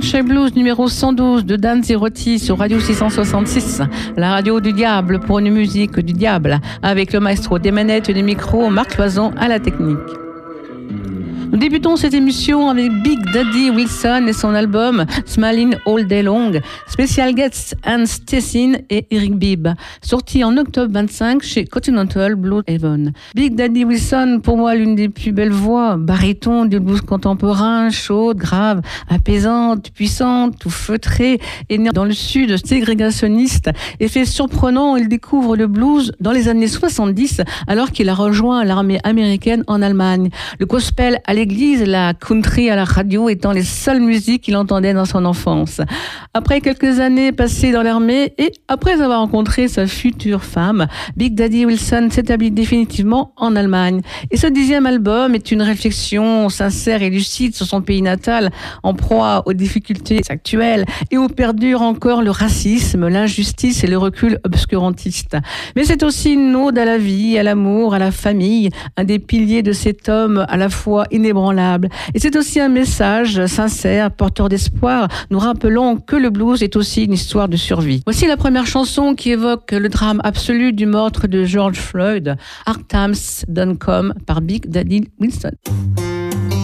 Country Blues numéro 112 de Dan Zerotti sur Radio 666, la radio du diable pour une musique du diable, avec le maestro des manettes et des micros, Marc Loison à la technique. Nous débutons cette émission avec Big Daddy Wilson et son album Smilin' All Day Long, spécial guests Hans Tessin et Eric Bibb, sorti en octobre 25 chez Continental Blue Haven. Big Daddy Wilson, pour moi, l'une des plus belles voix, baryton du blues contemporain, chaude, grave, apaisante, puissante, tout feutrée, est né dans le sud ségrégationniste. Effet surprenant, il découvre le blues dans les années 70, alors qu'il a rejoint l'armée américaine en Allemagne. Le gospel à l'église, la country à la radio étant les seules musiques qu'il entendait dans son enfance. Après quelques années passées dans l'armée et après avoir rencontré sa future femme, Big Daddy Wilson s'établit définitivement en Allemagne. Et ce 10e album est une réflexion sincère et lucide sur son pays natal, en proie aux difficultés actuelles et où perdure encore le racisme, l'injustice et le recul obscurantiste. Mais c'est aussi une ode à la vie, à l'amour, à la famille, un des piliers de cet homme à la fois inébranlable. Et c'est aussi un message sincère, porteur d'espoir, nous rappelant que le blues est aussi une histoire de survie. Voici la première chanson qui évoque le drame absolu du meurtre de George Floyd, Hard Times Don't Come par Big Daddy Wilson.